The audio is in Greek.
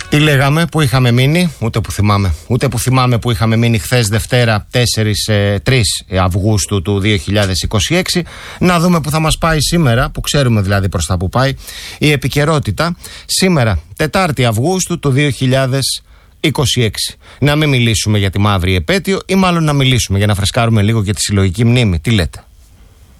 Τι λέγαμε, πού είχαμε μείνει, ούτε που θυμάμαι. Ούτε που θυμάμαι που είχαμε μείνει χθες Δευτέρα 3 Αυγούστου του 2026. Να δούμε που θα μας πάει σήμερα, που ξέρουμε δηλαδή προς τα που πάει η επικαιρότητα. Σήμερα, 4 Αυγούστου του 2026. Να μην μιλήσουμε για τη μαύρη επέτειο ή μάλλον να μιλήσουμε για να φρεσκάρουμε λίγο και τη συλλογική μνήμη. Τι λέτε?